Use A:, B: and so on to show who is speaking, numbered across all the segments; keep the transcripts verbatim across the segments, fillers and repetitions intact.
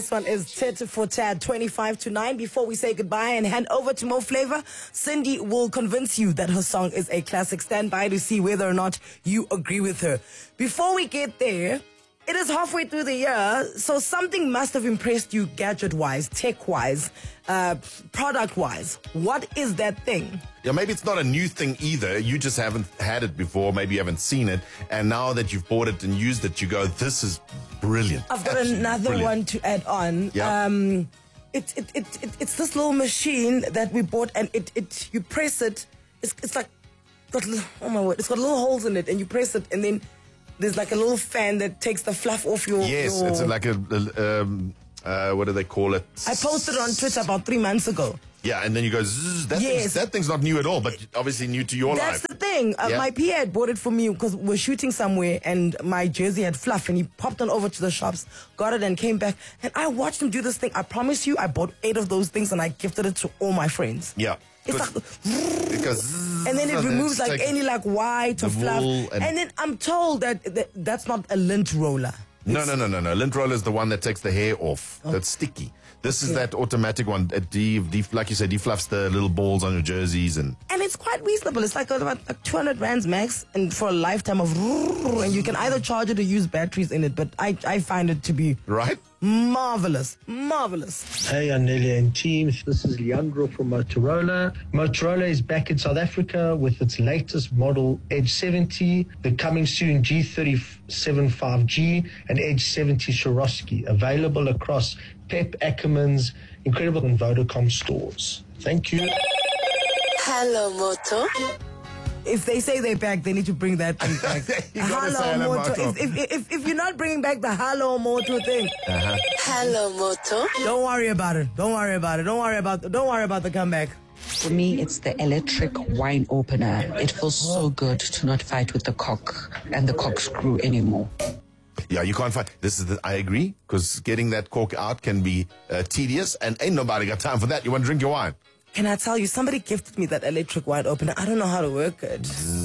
A: This one is Tit for Tat, twenty-five to nine. Before we say goodbye and hand over to Mo Flava, Cindy will convince you that her song is a classic. Stand by to see whether or not you agree with her. Before we get there, it is halfway through the year, so something must have impressed you gadget-wise, tech-wise, uh, product-wise. What is that thing?
B: Yeah, maybe it's not a new thing either. You just haven't had it before. Maybe you haven't seen it. And now that you've bought it and used it, you go, this is brilliant.
A: I've got
B: Absolutely
A: another
B: brilliant.
A: one to add on.
B: Yeah.
A: Um, it, it, it, it, it's this little machine that we bought, and it, it you press it. It's, it's like, got, oh my word, it's got little holes in it, and you press it, and then there's like a little fan that takes the fluff off your...
B: Yes,
A: your...
B: it's like a, a um, uh, what do they call it?
A: I posted it on Twitter about three months ago.
B: Yeah, and then you go, zzz, that,
A: Yes.
B: thing's, that thing's not new at all, but obviously new to your
A: That's
B: life.
A: the thing. Uh,
B: Yeah.
A: My P A had bought it for me because we're shooting somewhere and my jersey had fluff, and he popped on over to the shops, got it and came back. And I watched him do this thing. I promise you, I bought eight of those things and I gifted it to all my friends.
B: Yeah.
A: It's
B: Because-
A: like,
B: because
A: and then it removes like
B: takes-
A: any like white or
B: the
A: fluff.
B: wool
A: And,
B: and-
A: then I'm told that, that that's not a lint roller.
B: No, no, no, no, no. Lint roller is the one that takes the hair off.
A: Oh.
B: That's sticky. This is
A: Okay.
B: that automatic one. It de- de- like you said, defluffs the little balls on your jerseys and...
A: And it's quite reasonable. It's like about like two hundred rands max, and for a lifetime of, and you can either charge it or use batteries in it. But I, I find it to be
B: Right?
A: marvelous, marvelous.
C: Hey, Anelia and team. This is Leandro from Motorola. Motorola is back in South Africa with its latest model, Edge seventy, the coming soon G thirty-seven five G, and Edge seventy Swarovski, available across Pep, Ackermans, Incredible, and Vodacom stores. Thank you.
D: Hello, Moto.
A: If they say they're back, they need to bring that thing back.
B: You gotta say hello,
A: Moto.
B: Moto.
A: If, if, if, if you're not bringing back the Hello Moto thing,
D: Hello, Moto.
A: don't worry about it. Don't worry about it. Don't worry about. Don't worry about the comeback.
E: For me, it's the electric wine opener. It feels so good to not fight with the cock and the corkscrew anymore.
B: Yeah, you can't find... This is the... I agree, because getting that cork out can be uh, tedious, and ain't nobody got time for that. You want to drink your wine.
A: Can I tell you? Somebody gifted me that electric wine opener. I don't know how to work it.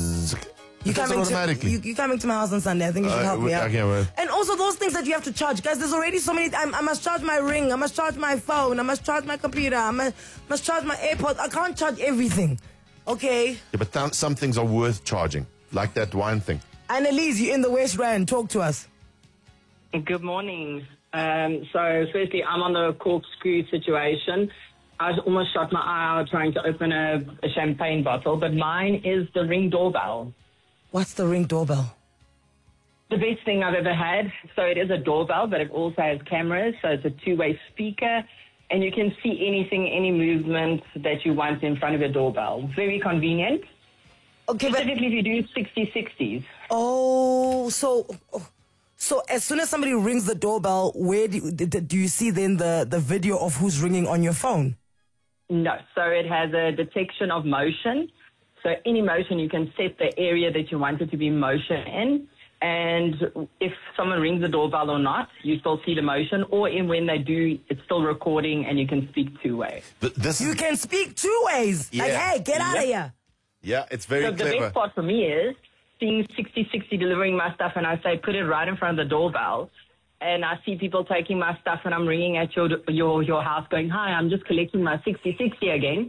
A: You
B: It does it
A: coming to
B: automatically.
A: you, you coming to my house on Sunday? I think you should
B: Uh,
A: help me
B: we-
A: out.
B: okay, well.
A: And also those things that you have to charge, guys. There's already so many. I, I must charge my ring. I must charge my phone. I must charge my computer. I must, must charge my AirPods. I can't charge everything. Okay.
B: Yeah, but th- some things are worth charging, like that wine thing.
A: Annalise, you in the West Rand. Talk to us.
F: Good morning. Um, so, firstly, I'm on the corkscrew situation. I almost shot my eye out trying to open a, a champagne bottle, but mine is the Ring doorbell.
A: What's the Ring doorbell?
F: The best thing I've ever had. So it is a doorbell, but it also has cameras, so it's a two-way speaker, and you can see anything, any movement that you want in front of your doorbell. Very convenient.
A: Okay, but
F: Specifically if you do sixty sixties.
A: oh, so so as soon as somebody rings the doorbell, where do you, do you see then the the video of who's ringing on your phone?
F: No, so it has a detection of motion. So any motion, you can set the area that you want it to be motion in. And if someone rings the doorbell or not, you still see the motion. Or in when they do, it's still recording and you can speak two-way.
B: But this
A: You
B: is...
A: can speak two ways. Like,
B: Yeah.
A: hey, get out of
F: Yep.
A: here.
B: Yeah, it's very
F: So the
B: clever.
F: best part for me is seeing sixty sixty delivering my stuff, and I say put it right in front of the doorbell. And I see people taking my stuff, and I'm ringing at your your your house going, hi, I'm just collecting my sixty sixty again.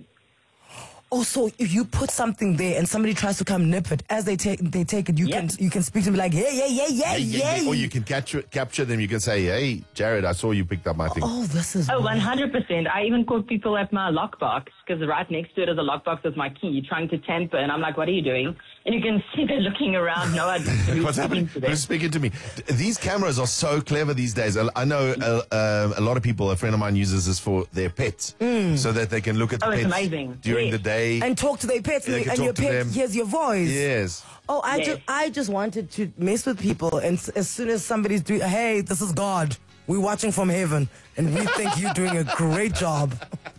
A: Also, if you put something there and somebody tries to come nip it, as they take they take it, you
F: Yep.
A: can you can speak to them like, yeah, yeah, yeah, yeah,
B: Yeah, yeah,
A: yeah.
B: yeah. Or you can capture capture them. You can say, hey, Jared, I saw you picked up my thing.
A: Oh, this is
F: Oh, one hundred percent. I even caught people at my lockbox because right next to it is a lockbox with my key trying to tamper. And I'm like, what are you doing? And you can see they're looking around. No idea who's
B: What's happening?
F: speaking to them.
B: Who's speaking to me? These cameras are so clever these days. I I know uh, uh, a lot of people, a friend of mine uses this for their pets so that they can look at the
F: Oh, it's
B: pets
F: amazing.
B: during
F: Yes.
B: the day.
A: and talk to their pets,
B: They
A: and,
B: can
A: and
B: talk
A: your
B: to
A: pet
B: them.
A: hears your voice.
B: Yes.
A: Oh, I
F: Yes.
A: just I just wanted to mess with people, and s- as soon as somebody's doing, hey, this is God. We're watching from heaven, and we think you're doing a great job.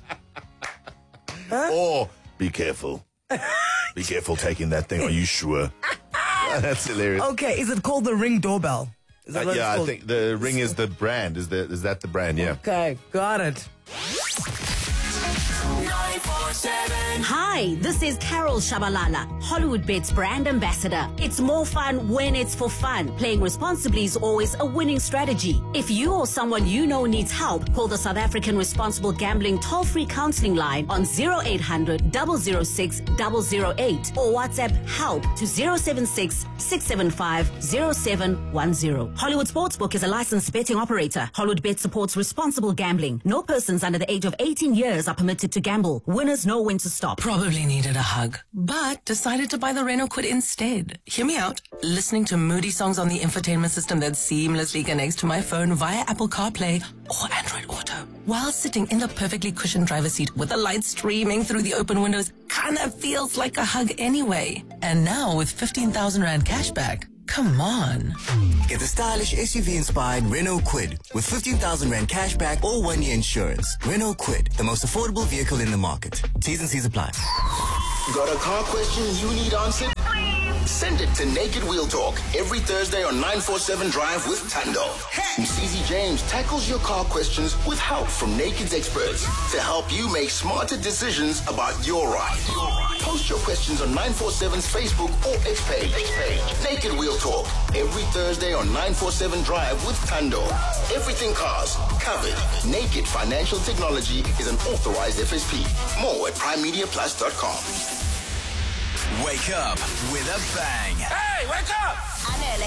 B: Or be careful. Be careful taking that thing. Are you sure? That's hilarious.
A: Okay, is it called the Ring doorbell? Is that
B: Uh,
A: what it's
B: yeah, I
A: called?
B: think the Ring is the brand. Is the is that the brand? Yeah.
A: Okay, got it.
G: nine four seven.
H: Hi, this is Carol Shabalala, Hollywood Bets brand ambassador. It's more fun when it's for fun. Playing responsibly is always a winning strategy. If you or someone you know needs help, call the South African Responsible Gambling toll-free counseling line on zero eight hundred, double oh six, double oh eight or WhatsApp help to zero seven six, six seven five, zero seven one zero. Hollywood Sportsbook is a licensed betting operator. Hollywood Bet supports responsible gambling. No persons under the age of eighteen years are permitted to gamble. Winners know when to stop.
I: Probably needed a hug, but decided to buy the Renault Kwid instead. Hear me out. Listening to moody songs on the infotainment system that seamlessly connects to my phone via Apple CarPlay or Android Auto, while sitting in the perfectly cushioned driver's seat with the light streaming through the open windows, kinda feels like a hug anyway. And now with fifteen thousand rand cashback, come on.
J: Get the stylish S U V-inspired Renault Kwid with fifteen thousand rand cashback or one-year insurance. Renault Kwid, the most affordable vehicle in the market. T's and C's apply.
K: Got a car question you need answered? Send it to Naked Wheel Talk every Thursday on nine forty-seven Drive with Tando. Msizi James tackles your car questions with help from Naked's experts to help you make smarter decisions about your ride. Post your questions on nine forty-seven's Facebook or X page. Naked Wheel Talk every Thursday on nine forty-seven Drive with Tando. Everything cars covered. Naked Financial Technology is an authorized F S P. More at prime media plus dot com.
G: Wake up with a bang.
L: Hey, wake up!
M: Anele